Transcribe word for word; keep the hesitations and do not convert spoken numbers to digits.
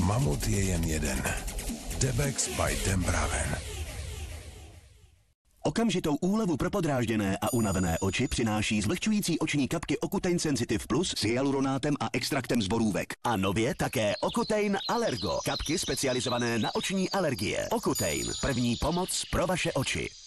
mamut je jen jeden. Debex by Tempraven. Okamžitou úlevu pro podrážděné a unavené oči přináší zvlhčující oční kapky Ocutein Sensitive Plus s hyaluronátem a extraktem z borůvek. A nově také Ocutein Allergo. Kapky specializované na oční alergie. Ocutein. První pomoc pro vaše oči.